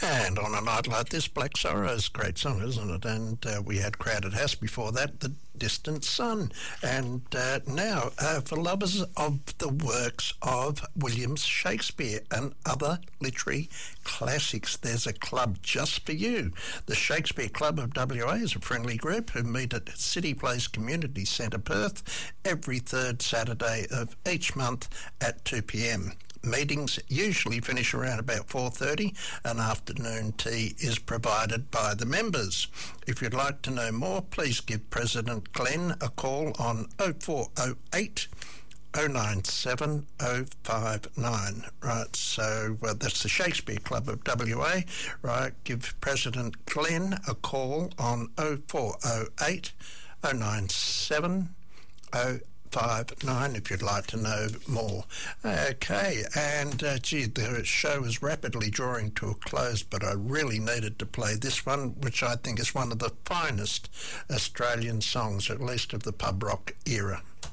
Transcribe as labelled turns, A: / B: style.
A: And on a night like this, Black Sorrow's a great song, isn't it? And we had Crowded House before that, The Distant Sun. And now, for lovers of the works of William Shakespeare and other literary classics, there's a club just for you. The Shakespeare Club of WA is a friendly group who meet at City Place Community Centre, Perth, every third Saturday of each month at 2 p.m. Meetings usually finish around about 4:30 and afternoon tea is provided by the members. If you'd like to know more, please give President Glenn a call on 0408 097 059. Right, so that's the Shakespeare Club of WA. Right, give President Glenn a call on 0408 097 059 if you'd like to know more. Okay, and the show is rapidly drawing to a close, but I really needed to play this one, which I think is one of the finest Australian songs, at least of the pub rock era.